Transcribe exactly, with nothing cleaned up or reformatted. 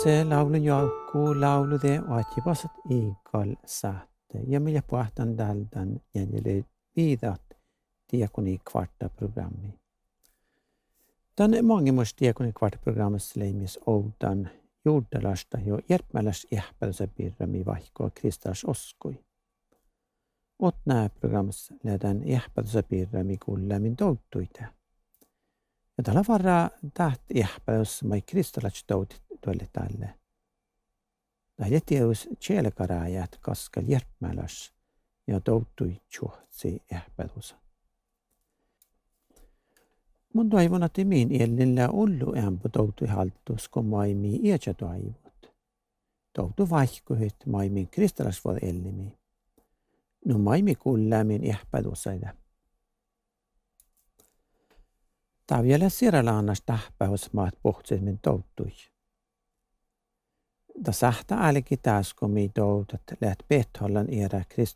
Se laulun joukku laulude oatjipasat iikal saatte. Ja millä puhtaan daldan jäljelle viidat diakoni kvarta programmi. Tän mongimus diakoni kvarta programmassa leimis oudan juurdalasta jo järpmäläs ihpälässä pirrami vaihkoa kristas oskui. Ot nää programmassa lähdän ihpälässä pirrami kullemin touttuita. Ja tällä varraa taht ihpälässä mai kristalats toutit tuolle tälle. Tällä tiedus tjelekaraajat kaskal järpmäläs ja touttui tjuhtsi ihpälässä. Mun toivon, että min elillä ollu ämpö toutu haltus, kun maimi iätsä toivot. Toutu vaihkuhit maimin kristalasvuod ellimi. No maimi kullämin ihpädusaida. Tää vielä siralaanas tähpähus maat pohtsit min toutui. Ta sähtä älki taas, kun mi toutat läht pethollan erä